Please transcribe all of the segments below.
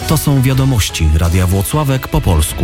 To są wiadomości Radia Włocławek po polsku.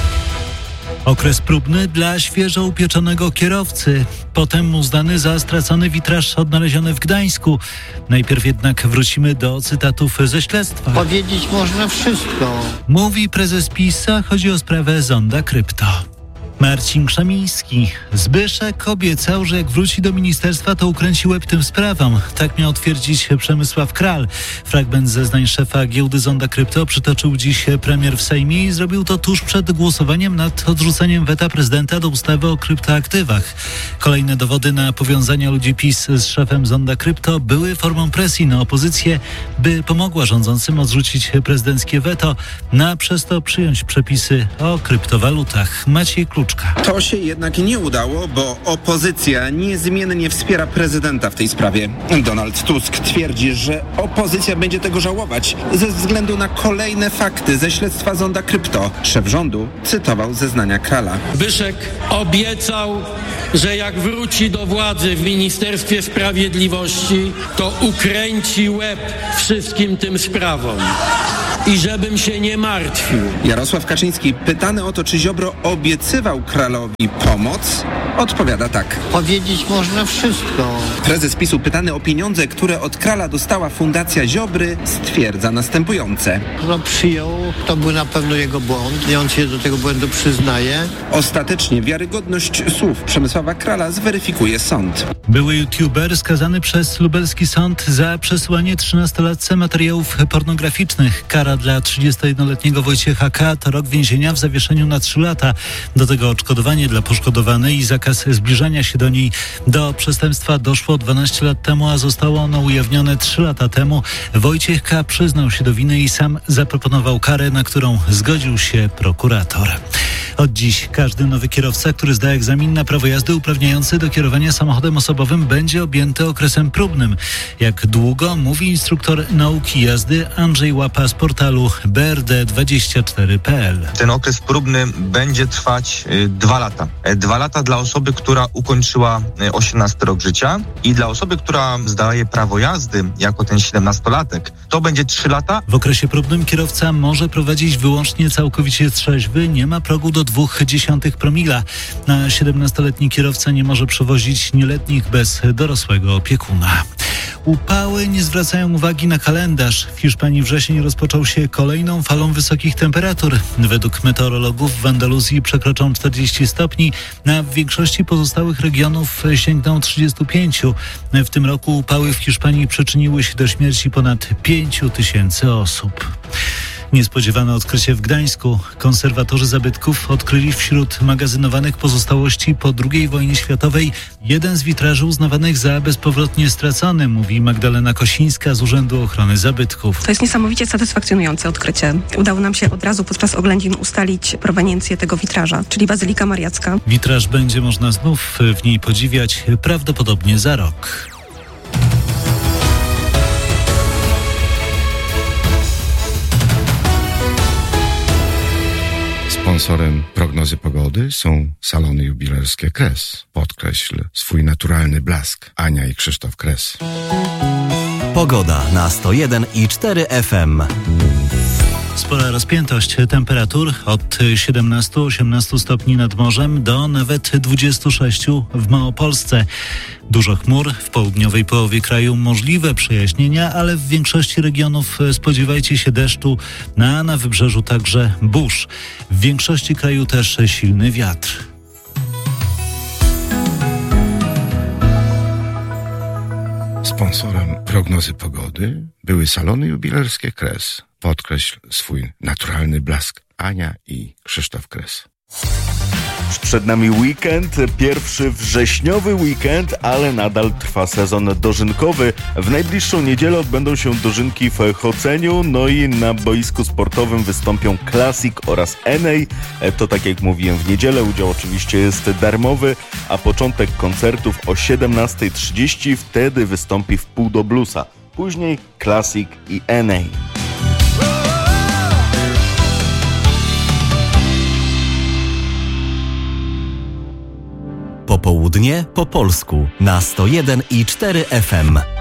Okres próbny dla świeżo upieczonego kierowcy. Potem uznany za stracony witraż odnaleziony w Gdańsku. Najpierw jednak wrócimy do cytatów ze śledztwa. Powiedzieć można wszystko. Mówi prezes PiS-a, chodzi o sprawę Zonda Krypto. Marcin Krzemiński. Zbyszek obiecał, że jak wróci do ministerstwa, to ukręci łeb tym sprawom. Tak miał twierdzić Przemysław Kral. Fragment zeznań szefa giełdy Zonda Krypto przytoczył dziś premier w Sejmie i zrobił to tuż przed głosowaniem nad odrzuceniem weta prezydenta do ustawy o kryptoaktywach. Kolejne dowody na powiązania ludzi PiS z szefem Zonda Krypto były formą presji na opozycję, by pomogła rządzącym odrzucić prezydenckie weto, a przez to przyjąć przepisy o kryptowalutach. Maciej Kluczka. To się jednak nie udało, bo opozycja niezmiennie wspiera prezydenta w tej sprawie. Donald Tusk twierdzi, że opozycja będzie tego żałować ze względu na kolejne fakty ze śledztwa Zonda Krypto. Szef rządu cytował zeznania Krala. Zbyszek obiecał, że jak wróci do władzy w Ministerstwie Sprawiedliwości, to ukręci łeb wszystkim tym sprawom. I żebym się nie martwił. Jarosław Kaczyński, pytany o to, czy Ziobro obiecywał Kralowi pomoc, odpowiada tak. Powiedzieć można wszystko. Prezes PiS-u, pytany o pieniądze, które od Krala dostała Fundacja Ziobry, stwierdza następujące. Przyjął, to był na pewno jego błąd i on się do tego błędu przyznaje. Ostatecznie wiarygodność słów Przemysława Krala zweryfikuje sąd. Były youtuber skazany przez lubelski sąd za przesyłanie 13-latce materiałów pornograficznych. Kara dla 31-letniego Wojciecha K. to rok więzienia w zawieszeniu na 3 lata. Do tego odszkodowanie dla poszkodowanej i zakaz zbliżania się do niej. Do przestępstwa doszło 12 lat temu, a zostało ono ujawnione 3 lata temu. Wojciech K. przyznał się do winy i sam zaproponował karę, na którą zgodził się prokurator. Od dziś każdy nowy kierowca, który zda egzamin na prawo jazdy uprawniający do kierowania samochodem osobowym, będzie objęty okresem próbnym. Jak długo, mówi instruktor nauki jazdy Andrzej Łapa z portalu brd24.pl. Ten okres próbny będzie trwać 2 lata. 2 lata dla osoby, która ukończyła 18 rok życia i dla osoby, która zdaje prawo jazdy jako ten 17-latek, to będzie 3 lata. W okresie próbnym kierowca może prowadzić wyłącznie całkowicie trzeźwy, nie ma progu do 0,2 promila. A 17-letni kierowca nie może przewozić nieletnich bez dorosłego opiekuna. Upały nie zwracają uwagi na kalendarz. W Hiszpanii wrzesień rozpoczął się kolejną falą wysokich temperatur. Według meteorologów w Andaluzji przekroczą 40 stopni, a w większości pozostałych regionów sięgną 35. W tym roku upały w Hiszpanii przyczyniły się do śmierci ponad 5 000 osób. Niespodziewane odkrycie w Gdańsku. Konserwatorzy zabytków odkryli wśród magazynowanych pozostałości po II wojnie światowej jeden z witraży uznawanych za bezpowrotnie stracony, mówi Magdalena Kosińska z Urzędu Ochrony Zabytków. To jest niesamowicie satysfakcjonujące odkrycie. Udało nam się od razu podczas oględzin ustalić proweniencję tego witraża, czyli Bazylika Mariacka. Witraż będzie można znów w niej podziwiać prawdopodobnie za rok. Sponsorem prognozy pogody są salony jubilerskie Kres. Podkreśl swój naturalny blask. Ania i Krzysztof Kres. Pogoda na 101,4 FM. Spora rozpiętość temperatur od 17-18 stopni nad morzem do nawet 26 w Małopolsce. Dużo chmur, w południowej połowie kraju możliwe przejaśnienia, ale w większości regionów spodziewajcie się deszczu, a na wybrzeżu także burz. W większości kraju też silny wiatr. Sponsorem prognozy pogody były salony jubilerskie Kres. Podkreśl swój naturalny blask. Ania i Krzysztof Kres. Przed nami weekend, pierwszy wrześniowy weekend, ale nadal trwa sezon dożynkowy. W najbliższą niedzielę odbędą się dożynki w Choceniu, no i na boisku sportowym wystąpią Classic oraz Enei. To tak jak mówiłem, w niedzielę udział oczywiście jest darmowy, a początek koncertów o 17:30, wtedy wystąpi w pół do bluesa. Później Classic i Enei. Popołudnie po polsku na 101,4 FM.